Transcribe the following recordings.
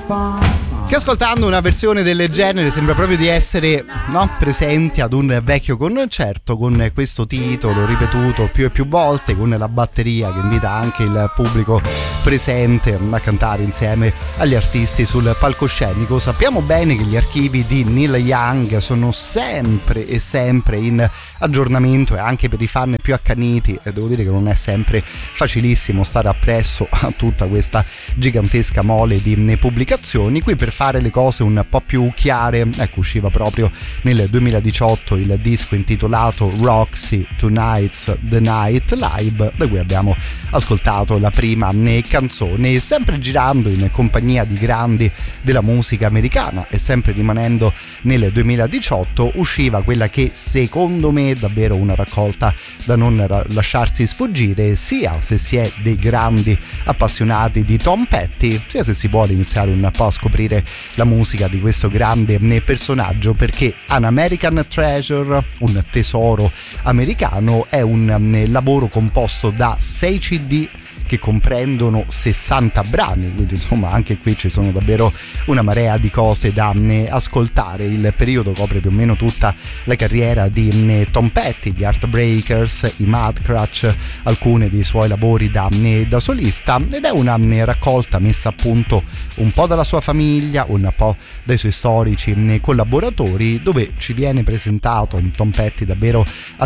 Che ascoltando una versione del genere sembra proprio di essere, no, presenti ad un vecchio concerto, con questo titolo ripetuto più e più volte, con la batteria che invita anche il pubblico presente a cantare insieme agli artisti sul palcoscenico. Sappiamo bene che gli archivi di Neil Young sono sempre e sempre in aggiornamento, e anche per i fan più accaniti devo dire che non è sempre facilissimo stare appresso a tutta questa gigantesca mole di pubblicazioni. Qui per fare le cose un po' più chiare, ecco, usciva proprio nel 2018 il disco intitolato Roxy Tonight's the Night Live, da cui abbiamo ascoltato la prima canzone. Sempre girando in compagnia di grandi della musica americana e sempre rimanendo nel 2018 usciva quella che secondo me è davvero una raccolta da non lasciarsi sfuggire, sia se si è dei grandi appassionati di Tom Petty, sia se si vuole iniziare un po' a scoprire la musica di questo grande personaggio, perché An American Treasure, un tesoro americano, è un lavoro composto da 6 CD che comprendono 60 brani, quindi insomma anche qui ci sono davvero una marea di cose da ascoltare. Il periodo copre più o meno tutta la carriera di Tom Petty, gli Heartbreakers, i Mudcrutch, alcuni dei suoi lavori da solista, ed è una raccolta messa a punto un po' dalla sua famiglia, un po' dai suoi storici collaboratori, dove ci viene presentato un Tom Petty davvero a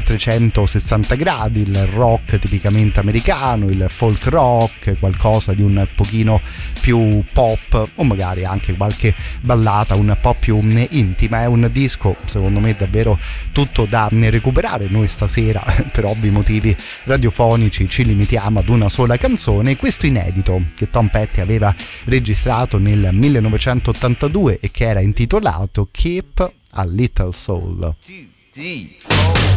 360 gradi, il rock tipicamente americano, il folk rock, qualcosa di un pochino più pop o magari anche qualche ballata un po' più intima. È un disco secondo me davvero tutto da recuperare. Noi stasera per ovvi motivi radiofonici ci limitiamo ad una sola canzone, questo inedito che Tom Petty aveva registrato nel 1982 e che era intitolato Keep a Little Soul.